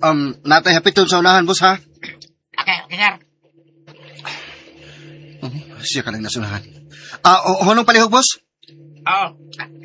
Natay hapiton sa unahan, boss, ha? Okay, sir. Siya ka lang nasunahan. Honong palihog, boss? Oo.